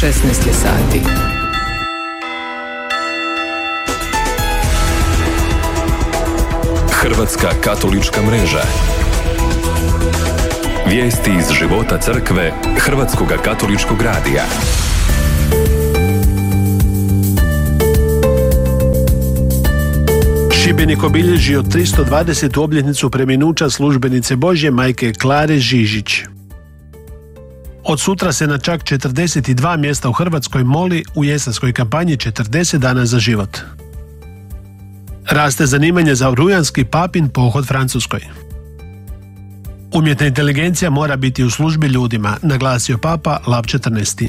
16 je sati. Hrvatska katolička mreža. Vijesti iz života crkve Hrvatskoga katoličkog radija. Šibenik obilježio 320. obljetnicu preminuća službenice Božje majke Klare Žižić. Od sutra se na čak 42 mjesta u Hrvatskoj moli u jesenskoj kampanji 40 dana za život. Raste zanimanje za rujanski papin pohod Francuskoj. Umjetna inteligencija mora biti u službi ljudima, naglasio Papa Lav 14.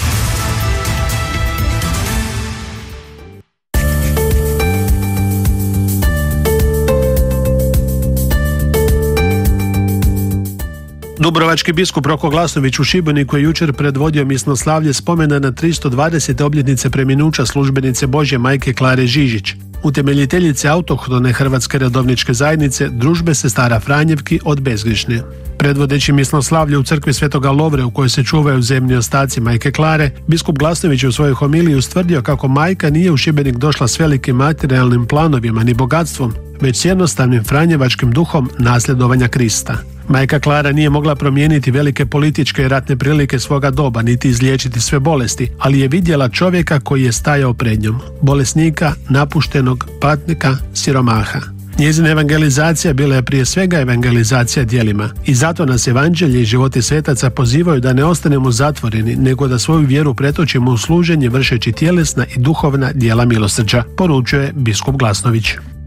Dubrovački biskup Roko Glasnović u Šibeniku je jučer predvodio misnoslavlje spomena na 320. obljetnice preminuća službenice Božje majke Klare Žižić, utemeljiteljice autohtone Hrvatske redovničke zajednice Družbe sestara Franjevki od Bezgrišne. Predvodeći misnoslavlje u crkvi Svetoga Lovre u kojoj se čuvaju zemni ostaci majke Klare, biskup Glasnović je u svojoj homiliji ustvrdio kako majka nije u Šibenik došla s velikim materijalnim planovima ni bogatstvom, već s jednostavnim franjevačkim duhom nasljedovanja Krista. Majka Klara nije mogla promijeniti velike političke i ratne prilike svoga doba, niti izliječiti sve bolesti, ali je vidjela čovjeka koji je stajao pred njom, bolesnika, napuštenog, patnika, siromaha. Njezina evangelizacija bila je prije svega evangelizacija djelima i zato nas evanđelje i životi svetaca pozivaju da ne ostanemo zatvoreni, nego da svoju vjeru pretočimo u služenje vršeći tjelesna i duhovna djela milosrđa, poručuje biskup Glasnović.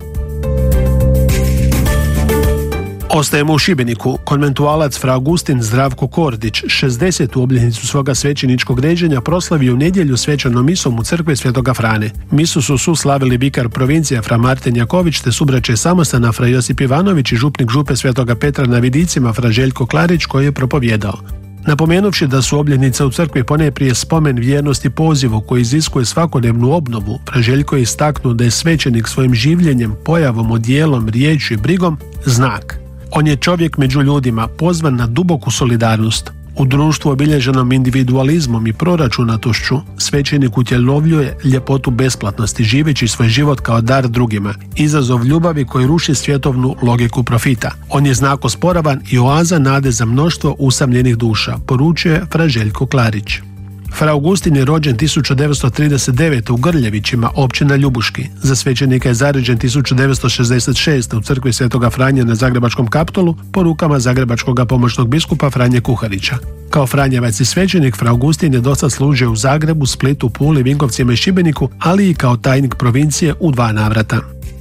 Ostajemo u Šibeniku. Konventualac fra Augustin Zdravko Kordić 60. obljetnicu svoga svećeničkog ređenja proslavio u nedjelju svečanom misom u crkvi Svetoga Frane. Misu su suslavili vikar provincija fra Martin Jaković te subraće samostana fra Josip Ivanović i župnik župe Svetoga Petra na Vidicima fra Željko Klarić koji je propovijedao. Napomenuvši da su obljetnice u crkvi ponajprije spomen vjernosti pozivu koji iziskuje svakodnevnu obnovu, fra Željko je istaknuo da je svećenik svojim življenjem, pojavom, odjelom, riječju i brigom znak. On je čovjek među ljudima, pozvan na duboku solidarnost. U društvu obilježenom individualizmom i proračunatošću, svećenik utjelovljuje ljepotu besplatnosti, živeći svoj život kao dar drugima, izazov ljubavi koji ruši svjetovnu logiku profita. On je znak osporavan i oaza nade za mnoštvo usamljenih duša, poručuje fra Željko Klarić. Fra Augustin je rođen 1939. u Grljevićima, općina Ljubuški. Za svećenika je zaređen 1966. u crkvi Svetoga Franje na Zagrebačkom Kaptolu po rukama zagrebačkog pomoćnog biskupa Franje Kuharića. Kao franjevac i svećenik, fra Augustin je dosad služio u Zagrebu, Splitu, Puli, Vinkovcima i Šibeniku, ali i kao tajnik provincije u 2 navrata.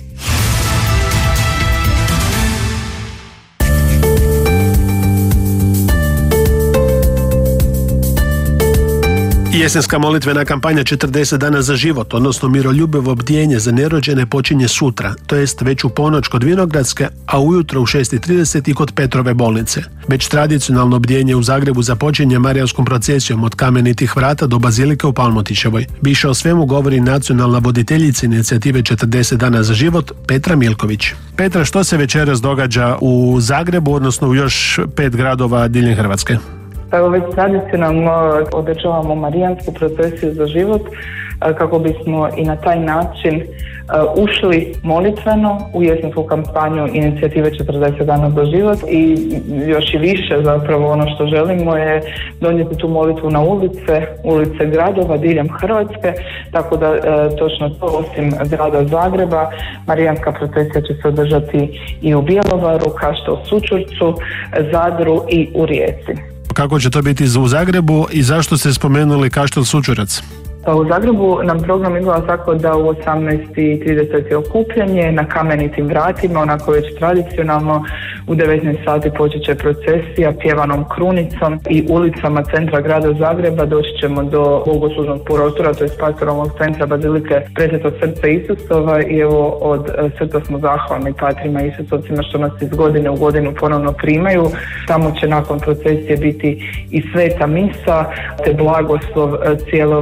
Jesenska molitvena kampanja 40 dana za život, odnosno miroljubivo bdjenje za nerođene počinje sutra, to jest već u ponoć kod Vinogradske, a ujutro u 6:30 i kod Petrove bolnice. Već tradicionalno bdjenje u Zagrebu započinje Marijanskom procesijom od Kamenitih vrata do Bazilike u Palmotićevoj. Više o svemu govori nacionalna voditeljica inicijative 40 dana za život Petra Milković. Petra, što se večeras događa u Zagrebu, odnosno u još 5 gradova diljem Hrvatske? Evo već tradicionalno održavamo Marijansku procesiju za život kako bismo i na taj način ušli molitveno u jesensku kampanju inicijative 40 dana za život i još i više zapravo ono što želimo je donijeti tu molitvu na ulice gradova diljem Hrvatske, tako da točno to osim grada Zagreba Marijanska procesija će se održati i u Bjelovaru, Kaštel Sućurcu, Zadru i u Rijeci. Kako će to biti u Zagrebu i zašto ste spomenuli Kaštel Sućurac? U Zagrebu nam program izgleda tako da u 18:30 je okupljanje na Kamenitim vratima, onako već tradicionalno u 19 sati počet će procesija pjevanom krunicom i ulicama centra grada Zagreba doći ćemo do bogoslužnog prostora, to je pastorovog centra Bazilike Presvetog srca Isusova i evo od srca smo zahvalni patrima Isusovcima što nas iz godine u godinu ponovno primaju. Tamo će nakon procesije biti i sveta misa te blagoslov cijele ove kampanje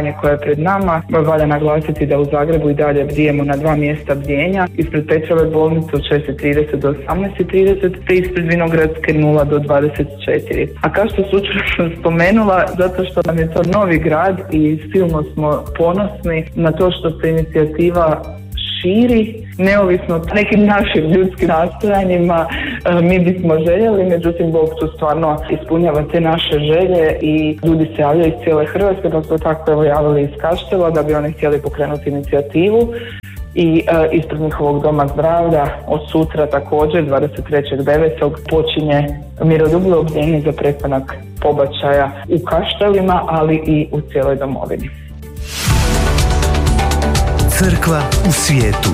kampanje koja je pred nama. Valja naglasiti da u Zagrebu i dalje bdijemo na 2 mjesta bdijenja, ispred Petrove bolnice od 6:30 do 18:30 te ispred Vinogradske 0 do 24. A kao što sam spomenula, zato što nam je to novi grad i silno smo ponosni na to što se inicijativa širi, neovisno o nekim našim ljudskim nastojanjima. Mi bismo željeli, međutim Bog tu stvarno ispunjava te naše želje i ljudi se javljaju iz cijele Hrvatske, da su tako evo javili iz Kaštela da bi oni htjeli pokrenuti inicijativu. I ispred njihovog doma zdravlja od sutra također 23.9. počinje miroljubivo bdjenje za prestanak pobačaja u Kaštelima, ali i u cijeloj domovini. Crkva u svijetu.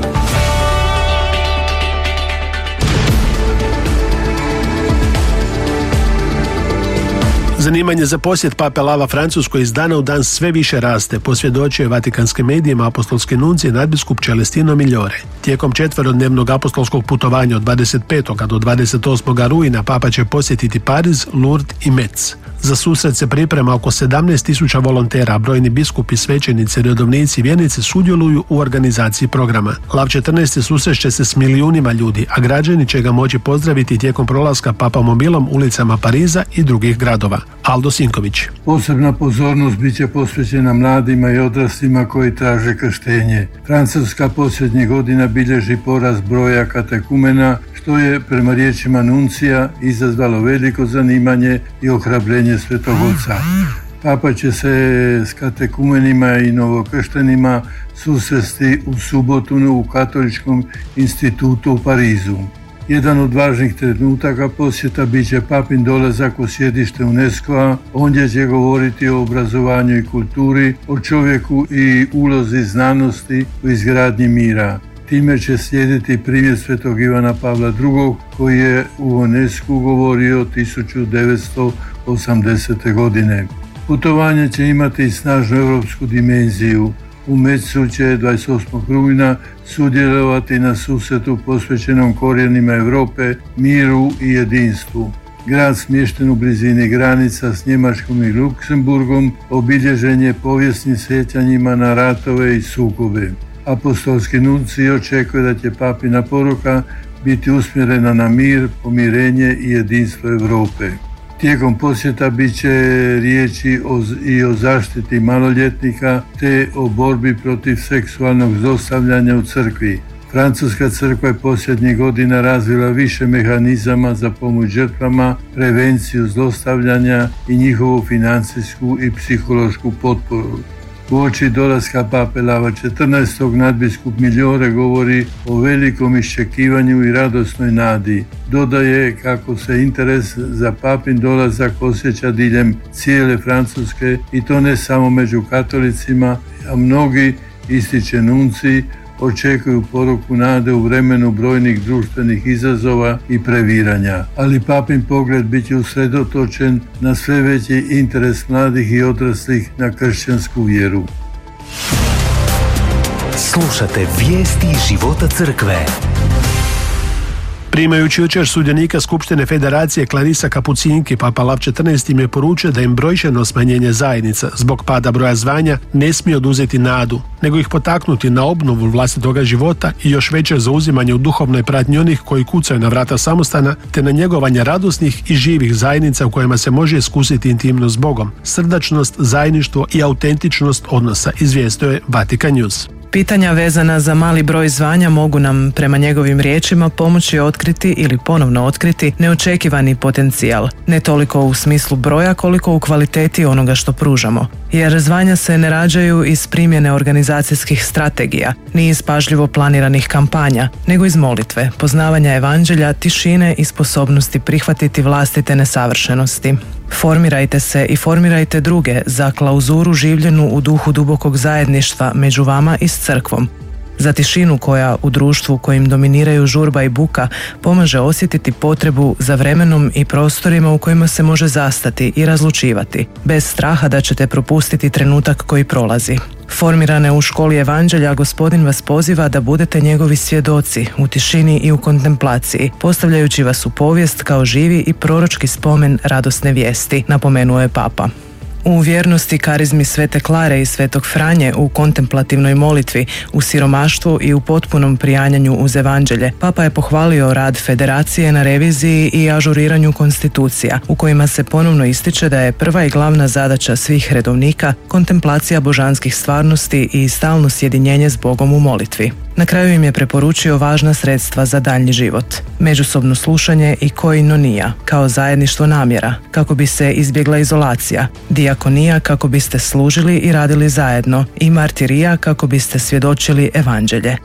Zanimanje za posjet pape Lava Francuskoj iz dana u dan sve više raste, posvjedočio je vatikanskim medijima apostolski nuncije nadbiskup Celestino Migliore. Tijekom 4-dnevnog apostolskog putovanja od 25. do 28. rujna papa će posjetiti Pariz, Lourdes i Metz. Za susret se priprema oko 17.000 volontera, a brojni biskupi, svećenici, redovnici i vjernici sudjeluju u organizaciji programa. Lav 14. susreće se s milijunima ljudi, a građani će ga moći pozdraviti tijekom prolaska papamobilom ulicama Pariza i drugih gradova. Aldo Sinković. Posebna pozornost bit će posvećena mladima i odraslima koji traže krštenje. Francuska posljednjih godina bilježi porast broja katekumena, što je prema riječima nuncija izazvalo veliko zanimanje i ohrabrenje Svetog Oca. Papa će se s katekumenima i novokrštenima susresti u subotu u Katoličkom institutu u Parizu. Jedan od važnih trenutaka posjeta bit će papin dolazak u sjedište UNESCO-a, ondje će govoriti o obrazovanju i kulturi, o čovjeku i ulozi znanosti u izgradnji mira. Time će slijediti primjer svetog Ivana Pavla II. Koji je u UNESCO govorio 1980. godine. Putovanje će imati i snažnu europsku dimenziju. U Metzu će 28. rujna sudjelovati na susretu posvećenom korijenima Europe, miru i jedinstvu. Grad smješten u blizini granica s Njemačkom i Luksemburgom obilježen je povijesnim sjećanjima na ratove i sukobe. Apostolski nuncij očekuje da će papina poruka biti usmjerena na mir, pomirenje i jedinstvo Europe. Tijekom posjeta bit će riječi i o zaštiti maloljetnika te o borbi protiv seksualnog zlostavljanja u crkvi. Francuska crkva je posljednjih godina razvila više mehanizama za pomoć žrtvama, prevenciju zlostavljanja i njihovu financijsku i psihološku potporu. Uoči dolaska pape Lava 14. nadbiskup Migliore govori o velikom iščekivanju i radosnoj nadi. Dodaje kako se interes za papin dolazak osjeća diljem cijele Francuske i to ne samo među katolicima, a mnogi, ističe nuncij, očekuju poruku nade u vremenu brojnih društvenih izazova i previranja. Ali papin pogled bit će usredotočen na sve veći interes mladih i odraslih na kršćansku vjeru. Slušate vijesti života crkve. Primajući jučer sudionika Skupštine Federacije Clarisa Kapucinki, papa Lav 14. im je poručio da im brojčano smanjenje zajednica zbog pada broja zvanja ne smije oduzeti nadu, nego ih potaknuti na obnovu vlastitoga života i još veće zauzimanje u duhovnoj pratnji onih koji kucaju na vrata samostana, te na njegovanje radosnih i živih zajednica u kojima se može iskusiti intimnost s Bogom, srdačnost, zajedništvo i autentičnost odnosa, izvijestio je Vatikan News. Pitanja vezana za mali broj zvanja mogu nam, prema njegovim riječima, pomoći otkriti ili ponovno otkriti neočekivani potencijal, ne toliko u smislu broja koliko u kvaliteti onoga što pružamo. Jer zvanja se ne rađaju iz primjene organizacijskih strategija, ni iz pažljivo planiranih kampanja, nego iz molitve, poznavanja evanđelja, tišine i sposobnosti prihvatiti vlastite nesavršenosti. Formirajte se i formirajte druge za klauzuru življenu u duhu dubokog zajedništva među vama i s crkvom. Za tišinu koja u društvu kojim dominiraju žurba i buka pomaže osjetiti potrebu za vremenom i prostorima u kojima se može zastati i razlučivati, bez straha da ćete propustiti trenutak koji prolazi. Formirane u školi evanđelja, Gospodin vas poziva da budete njegovi svjedoci u tišini i u kontemplaciji, postavljajući vas u povijest kao živi i proročki spomen radosne vijesti, napomenuo je papa. U vjernosti, karizmi Svete Klare i Svetog Franje, u kontemplativnoj molitvi, u siromaštvu i u potpunom prijanjanju uz evanđelje, Papa je pohvalio rad Federacije na reviziji i ažuriranju konstitucija, u kojima se ponovno ističe da je prva i glavna zadaća svih redovnika kontemplacija božanskih stvarnosti i stalno sjedinjenje s Bogom u molitvi. Na kraju im je preporučio važna sredstva za daljnji život: međusobno slušanje i koinonija, kao zajedništvo namjera, kako bi se izbjegla izolacija, dijakonija, kako biste služili i radili zajedno, i martirija, kako biste svjedočili evanđelje.